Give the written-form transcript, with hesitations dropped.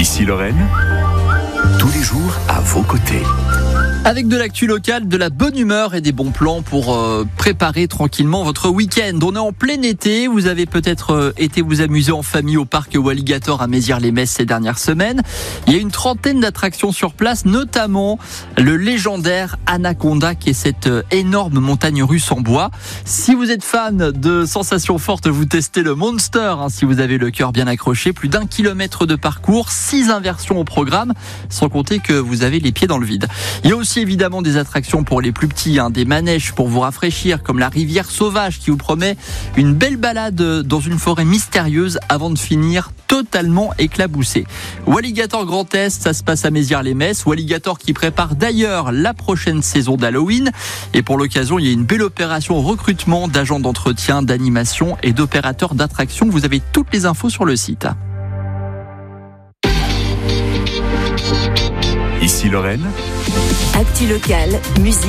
Ici Lorraine, tous les jours à vos côtés. Avec de l'actu locale, de la bonne humeur et des bons plans pour préparer tranquillement votre week-end. On est en plein été, vous avez peut-être été vous amuser en famille au parc Walligator à Mézières-les-Messes ces dernières semaines. Il y a une trentaine d'attractions sur place, notamment le légendaire Anaconda qui est cette énorme montagne russe en bois. Si vous êtes fan de sensations fortes, vous testez le Monster, si vous avez le cœur bien accroché. Plus d'1 kilomètre de parcours, 6 inversions au programme, sans compter que vous avez les pieds dans le vide. Il y a aussi évidemment des attractions pour les plus petits, des manèges pour vous rafraîchir, comme la rivière sauvage qui vous promet une belle balade dans une forêt mystérieuse avant de finir totalement éclaboussé. Walligator Grand Est, ça se passe à Mézières-les-Messes. Walligator qui prépare d'ailleurs la prochaine saison d'Halloween. Et pour l'occasion, il y a une belle opération recrutement d'agents d'entretien, d'animation et d'opérateurs d'attractions. Vous avez toutes les infos sur le site. Ici Lorraine. Actu locale, musique.